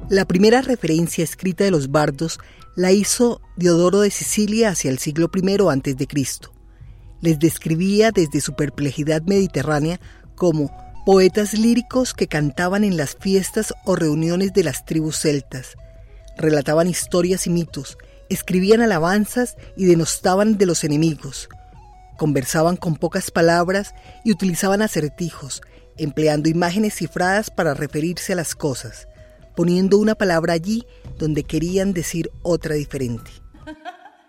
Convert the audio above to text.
La primera referencia escrita de los bardos la hizo Diodoro de Sicilia hacia el siglo I a.C. Les describía desde su perplejidad mediterránea como poetas líricos que cantaban en las fiestas o reuniones de las tribus celtas, relataban historias y mitos, escribían alabanzas y denostaban de los enemigos, conversaban con pocas palabras y utilizaban acertijos, empleando imágenes cifradas para referirse a las cosas, poniendo una palabra allí donde querían decir otra diferente.